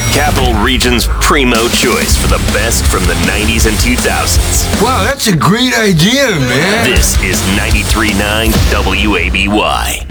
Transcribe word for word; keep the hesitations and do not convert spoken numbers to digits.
Capital Region's primo choice for the best from the nineties and two thousands. Wow, that's a great idea, man. This is ninety-three point nine W A B Y.